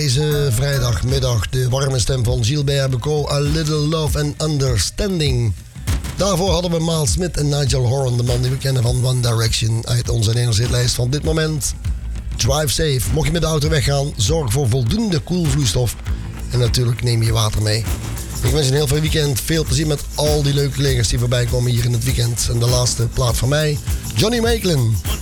deze vrijdagmiddag de warme stem van Gilbert Bécaud, A Little Love and Understanding. Daarvoor hadden we Miles Smith en Nigel Horan, de man die we kennen van One Direction, uit onze Nederlandse van dit moment. Drive safe. Mocht je met de auto weggaan, zorg voor voldoende koelvloeistof. En natuurlijk neem je water mee. Ik wens je een heel fijn weekend. Veel plezier met al die leuke collega's die voorbij komen hier in het weekend. En de laatste plaat van mij, Johnny Maitland.